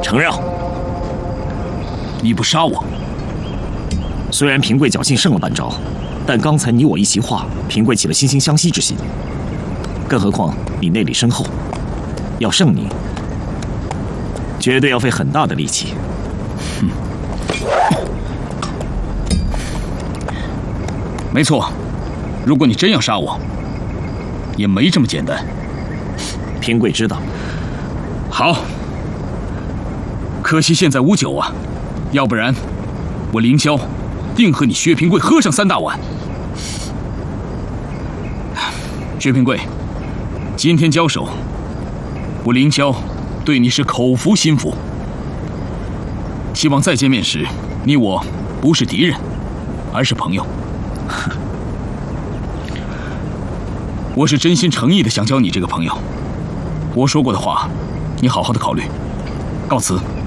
承让。 你不杀我， 虽然平贵侥幸胜了半招，但刚才你我一席话，平贵起了惺惺相惜之心。更何况你内力深厚，要胜你，绝对要费很大的力气。 没错，如果你真要杀我，也没这么简单。 平贵知道。 好，可惜现在无酒啊，要不然我凌霄定和你薛平贵喝上3大碗。薛平贵，今天交手，我凌霄对你是口服心服，希望再见面时，你我不是敌人，而是朋友。我是真心诚意的想交你这个朋友，我说过的话，你好好的考虑。告辞。